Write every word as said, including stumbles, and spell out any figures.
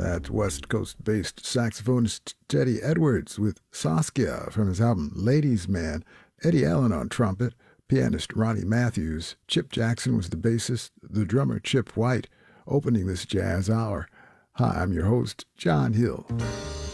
That's West Coast-based saxophonist Teddy Edwards with Saskia from his album Ladies Man, Eddie Allen on trumpet, pianist Ronnie Matthews, Chip Jackson was the bassist, the drummer Chip White, opening this jazz hour. Hi, I'm your host, John Hill.